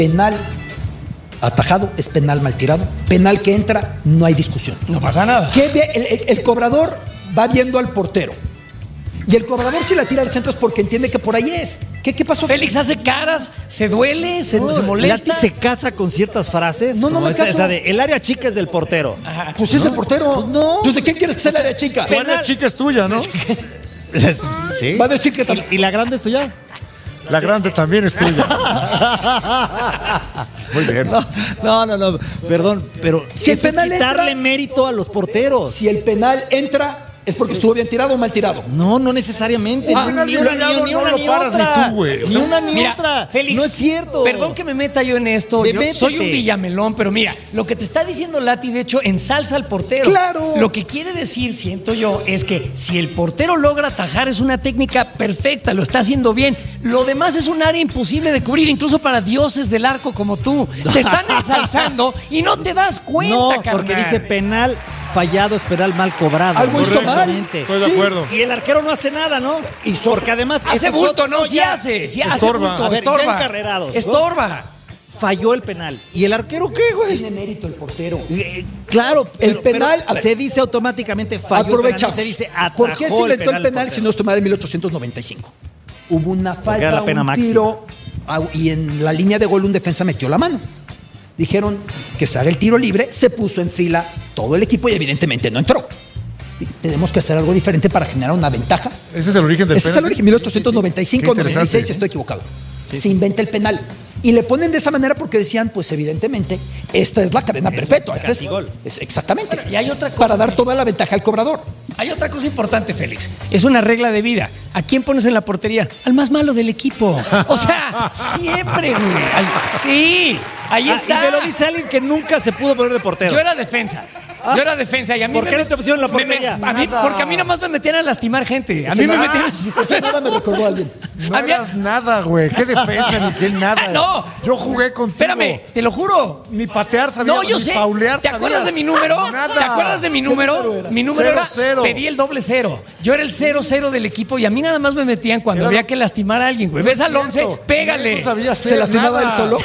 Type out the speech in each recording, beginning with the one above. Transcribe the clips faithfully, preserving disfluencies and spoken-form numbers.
Penal atajado es penal mal tirado. Penal que entra, no hay discusión. No pasa nada. ¿Qué ve? El, el, el cobrador va viendo al portero. Y el cobrador, si la tira al centro, es porque entiende que por ahí es. ¿Qué, qué pasó? Félix hace caras, se duele, se, no, se molesta. Lati se casa con ciertas frases. No, no me esa, caso. esa de, el área chica es del portero. Ajá. Pues es del portero. Pues no. Entonces, ¿de quién quieres que sea la área chica? La área chica es tuya, ¿no? Sí. Va a decir que también. ¿Y, y la grande es tuya? La grande también es tuya. Muy bien. No, no, no, no. Perdón, pero Si el eso es penal quitarle entra- mérito a los porteros. Si el penal entra, es porque estuvo bien tirado o mal tirado. No, no necesariamente. Ah, ni penal una, bien ni, tirado ni no una lo ni paras otra. ni tú, güey. O Ni sea, una ni Mira, otra. Félix, no es cierto. Perdón que me meta yo en esto. De Yo métete. soy un villamelón, pero mira, lo que te está diciendo Lati, de hecho, ensalza al portero. ¡Claro! Lo que quiere decir, siento yo, es que si el portero logra atajar, es una técnica perfecta, lo está haciendo bien. Lo demás es un área imposible de cubrir, incluso para dioses del arco como tú. Te están ensalzando y no te das cuenta, No, carnal. porque dice penal fallado es penal mal cobrado. Algo hizo mal. Correctamente. Estoy de Sí. acuerdo. Y el arquero no hace nada, ¿no? Y so- Porque además Hace ese es bulto, otro no, sí ya. hace, sí hace Estorba. bulto, A ver, ya estorba. encarrerados, ¿no? Estorba. Falló el penal. ¿Y el arquero qué, güey? Tiene mérito el portero. Eh, Claro, El pero- penal, pero a ver. se dice automáticamente falló Aprovecha. el penal, no se dice atajó ¿Por qué se inventó el penal, del si no estoy mal en mil ochocientos noventa y cinco? Hubo una era falta, la pena un máxima. tiro, au- y en la línea de gol un defensa metió la mano. Dijeron que se haga el tiro libre, se puso en fila todo el equipo y evidentemente no entró. Y tenemos que hacer algo diferente para generar una ventaja. Ese es el origen del Ese es el penalti. origen, mil ochocientos noventa y cinco, Qué noventa y seis, interesante. estoy equivocado. Se inventa el penal. Y le ponen de esa manera porque decían, pues evidentemente, esta es la cadena perpetua. Esta es, casi gol. es- exactamente. Bueno, y hay otra cosa, para dar Félix. toda la ventaja al cobrador. Hay otra cosa importante, Félix. Es una regla de vida. ¿A quién pones en la portería? Al más malo del equipo. O sea, siempre, güey. Al- Sí, ahí Ah, está. y me lo dice alguien que nunca se pudo poner de portero. Yo era defensa. Yo era defensa y a mí ¿Por me qué no met- te pusieron en la me- me- portería? a mí- porque a mí nomás me metían a lastimar gente. A mí me metían así. Ese nada me recordó a alguien. No A mí- eras nada, güey. Qué defensa ni qué nada. No. Yo jugué contigo. Espérame, te lo juro. Ni patear sabía, No, yo ni sé. paulear ¿Te acuerdas sabías. de mi número? Nada. ¿Te acuerdas de mi número? número eras? Mi número Cero, era cero. pedí el doble cero. Yo era el cero cero del equipo y a mí nada más me metían cuando Era había lo- que lastimar a alguien, güey. No ¿Ves es al once? cierto. Pégale. Eso sabía ¿Se hacer lastimaba nada. él solo?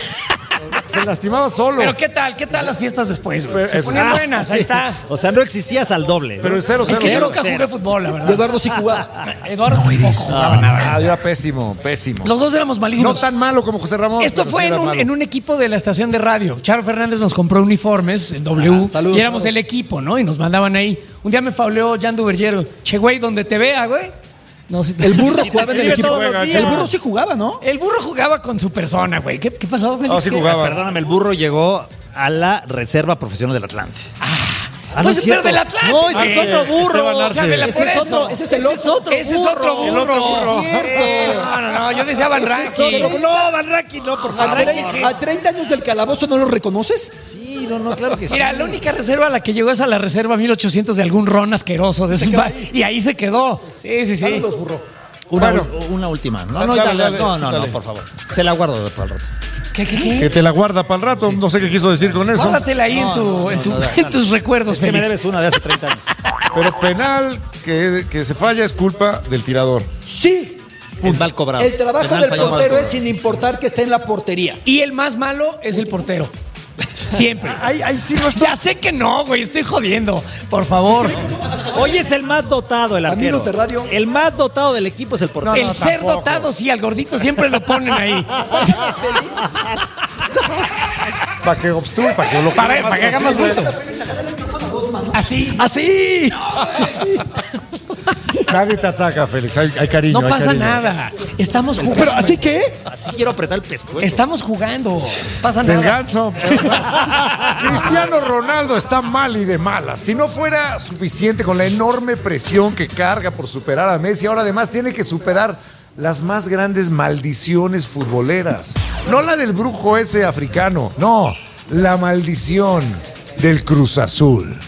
Se lastimaba solo. Pero ¿qué tal? ¿Qué tal las fiestas después, güey? Pero Se eso- ponían Ah, buenas, ahí Sí. está. O sea, no existías al doble. Pero ¿no? el cero, Es que yo cero, nunca cero. jugué fútbol, la Y verdad. Eduardo sí jugaba. Eduardo tampoco jugaba nada. Ah, era pésimo, pésimo. Los dos éramos No malísimos. tan malo como José Ramón. Esto pero fue sí en era un, malo. en un equipo de la estación de radio. Charo Fernández nos compró uniformes, el W, Ah, saludos, y éramos Charo. el equipo, ¿no? Y nos mandaban ahí. Un día me fauleó Jan Duvergero. Che, güey, donde te vea, güey. No, si te- El burro jugaba en el escribe equipo. todos los días. El burro sí jugaba, ¿no? El burro jugaba con su persona, güey. ¿Qué, qué pasó, Félix? Ah, sí ¿Qué? jugaba. Perdóname, el burro llegó a la reserva profesional del Atlante. Ah, Pues, es pero cierto. del Atlante. No, ese Ah, es otro burro. Esteban Arce. Dámela por Ese es eso. otro, Ese es el ese es otro Ese es otro burro. El otro burro. Es cierto. No, no, no. Yo decía Van Ese es Ranking. otro- No, Van Ranking, no, por ¿A, favor. tre- a treinta años del calabozo no lo reconoces? Sí, no, no, claro que sí. Mira, la única reserva a la que llegó es a la reserva mil ochocientos de algún ron asqueroso. De esos ba- y ahí se quedó. Sí, sí, sí. Saludos, burro. Una, Bueno. una última. No, Dale, no, dale, dale, dale, no, no, dale. no, por favor. Se la guardo para el rato. ¿Qué, qué, qué? Que te la guarda para el rato. No sé qué quiso decir con eso. Guárdatela ahí en, No, tu, no, en, no, tu- no, en no. tus recuerdos, Es que me Félix. debes una de hace treinta años. Pero penal que, que se falla es culpa del tirador. Sí. Es mal cobrado. El trabajo Penal del fallado, mal portero es cobrado. sin importar que esté en la portería. Y el más malo es el portero. Siempre. Ahí, ahí sí no estoy. Ya sé que no, güey. Estoy jodiendo. Por favor. Hoy es el más dotado, el arquero. Amigos de radio. El más dotado del equipo es el portero. el ser dotado, sí, al gordito siempre lo ponen ahí. Para que obstruye, para que lo Para, para que haga más bulto. Así. ¡Así! Nadie te ataca, Félix. Hay, hay cariño. No hay pasa cariño. nada. Estamos jugando. ¿Pero así qué? Así quiero apretar el pescuezo. Estamos jugando. Pasa Del nada. ganso. Cristiano Ronaldo está mal y de malas. Si no fuera suficiente con la enorme presión que carga por superar a Messi, ahora además tiene que superar las más grandes maldiciones futboleras. No la del brujo ese africano, no, la maldición del Cruz Azul.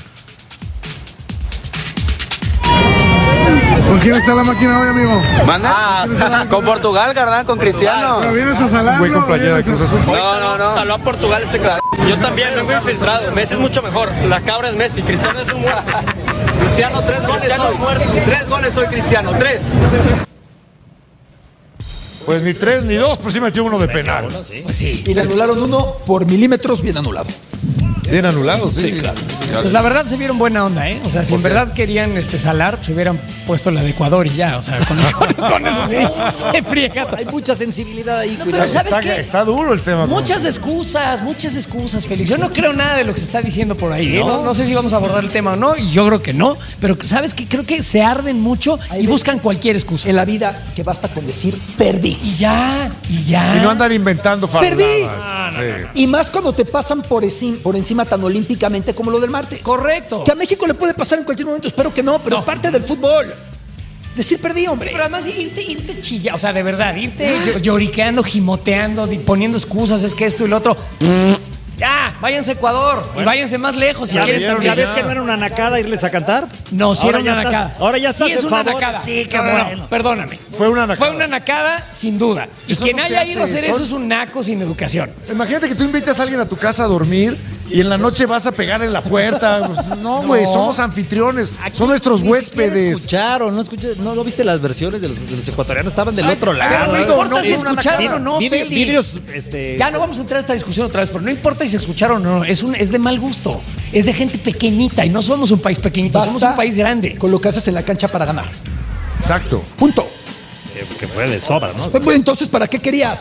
¿Con quién está la máquina hoy, amigo? ¿Manda? Con Portugal, ¿verdad? Con Cristiano. ¿Pero vienes a salarlo? Güey con playera de Cruz Azul. No, no, no. Saló a Portugal este cabrón. Yo también vengo infiltrado. Messi es mucho mejor. La cabra es Messi. Cristiano es un muerto. Cristiano, tres goles hoy. Tres goles hoy, Cristiano. Tres. Pues ni tres ni dos, pues sí metió uno de penal. Uno, sí. Pues sí. Y le anularon uno por milímetros bien anulado. Bien anulado, sí. Sí, claro. Pues la verdad se vieron buena onda, ¿eh? O sea, si en verdad querían este, salar, se hubieran puesto la de Ecuador y ya. O sea, con, con, con eso sí se friega. Hay mucha sensibilidad ahí, No, cuidado. pero ¿sabes Está, qué? está duro el tema. Muchas excusas, muchas excusas, Félix. Yo no creo nada de lo que se está diciendo por ahí. ¿eh? No, no sé si vamos a abordar el tema o no, y yo creo que no. Pero ¿sabes qué? Creo que se arden mucho Hay y buscan veces cualquier excusa. En la vida que basta con decir perdí. Y ya, y ya. Y no andan inventando faroladas. ¡Perdí! Sí. Y más cuando te pasan por, encima, por encima tan olímpicamente como lo del martes. Correcto. Que a México le puede pasar en cualquier momento, espero que no, pero es parte del fútbol. Decir perdí, Sí, hombre. pero además irte, irte chilla, o sea, de verdad, irte llo- lloriqueando, gimoteando, di- poniendo excusas, es que esto y lo otro. Ya, váyanse a Ecuador y váyanse más lejos si ¿Ya quieren ves, también. ya ves que no era una nacada irles a cantar? No, sí Ahora era una ya estás- nacada. ahora ya estás sí es en una favor. nacada. Sí, qué No, no, no, bueno. perdóname. Fue una nacada. Fue una nacada, sin duda. Y Eso quien no se haya ido a hace, hacer son- eso es un naco sin educación. Imagínate que tú invitas a alguien a tu casa a dormir y en la noche vas a pegar en la puerta. Pues, no, güey, No. somos anfitriones, son nuestros Ni siquiera huéspedes. escucharon, no escuché, no, no viste las versiones de los, de los ecuatorianos, estaban del Ay, otro pero lado. no ¿eh? importa No, si es una escucharon nacada. o no, Vidri- Félix. vidrios, este, Ya no vamos a entrar a esta discusión otra vez, pero no importa si se escucharon o no, es, un, es de mal gusto, es de gente pequeñita y no somos un país pequeñito, somos un país grande. Con lo que haces en la cancha para ganar. Exacto. Punto. que, que fue de sobra, ¿no? Pues, entonces, ¿para qué querías?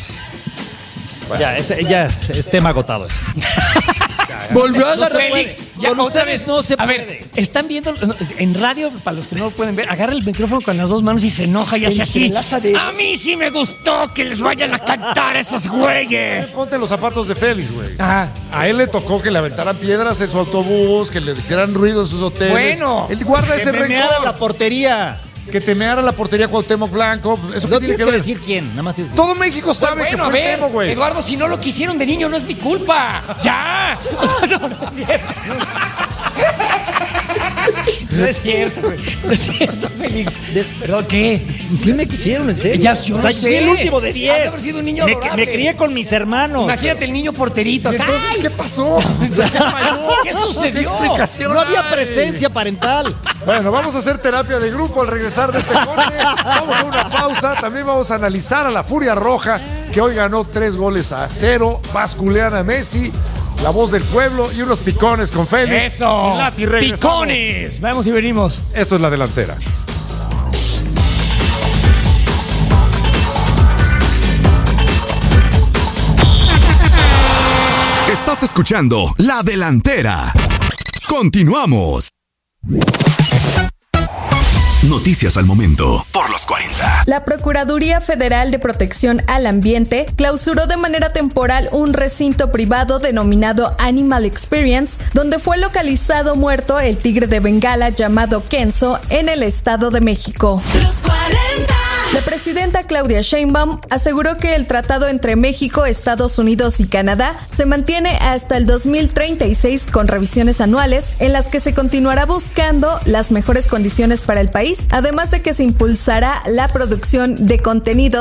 Ya, es, ya es tema agotado eso. Volvió a agarrar. Félix, ya Con otra ustedes vez no se A puede. ver, están viendo en radio, para los que no lo pueden ver, agarra el micrófono con las dos manos y se enoja y hace así. Entrelaza dedos. A mí sí me gustó que les vayan a cantar esos güeyes. Ponte los zapatos de Félix, güey. Ajá. A él le tocó que le aventaran piedras en su autobús, que le hicieran ruido en sus hoteles. Bueno. Él guarda ese Que meneara rencor. la portería. Que temeara la portería Cuauhtémoc Blanco. ¿Eso No qué tiene tienes que que ver? decir quién, nada más tienes que Todo México sabe Bueno, que a fue el ver, tema, güey. Eduardo, si no lo quisieron de niño, no es mi culpa. ¡Ya! O sea, no, no es cierto. No es cierto, güey. No es cierto, Félix. ¿Perdón qué? Y sí me quisieron, en serio. Ya, yo o sea, lo fui sé. el último de Has de diez. haber sido un niño me, adorable. me crié con mis hermanos. Imagínate el niño porterito. ¿Y entonces ¡Ay! qué pasó? ¿Qué sucedió? explicación No había hay? presencia parental. Bueno, vamos a hacer terapia de grupo al regresar de este corte. Vamos a una pausa. También vamos a analizar a la Furia Roja, que hoy ganó tres goles a cero. Basculean a Messi, la voz del pueblo y unos picones con Félix. ¡Eso! Lati, regresamos. ¡Picones! Vamos y venimos. Esto es La Delantera. Estás escuchando La Delantera. Continuamos. Noticias al momento por los cuarenta. La Procuraduría Federal de Protección al Ambiente clausuró de manera temporal un recinto privado denominado Animal Experience, donde fue localizado muerto el tigre de Bengala llamado Kenzo en el Estado de México. Los cuarenta. La presidenta Claudia Sheinbaum aseguró que el tratado entre México, Estados Unidos y Canadá se mantiene hasta el dos mil treinta y seis con revisiones anuales en las que se continuará buscando las mejores condiciones para el país, además de que se impulsará la producción de contenido